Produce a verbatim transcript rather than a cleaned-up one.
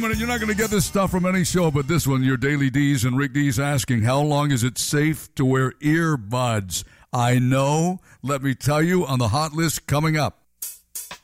You're not going to get this stuff from any show but this one. Your Daily D's and Rick D's asking, how long is it safe to wear earbuds? I know. Let me tell you on the hot list coming up.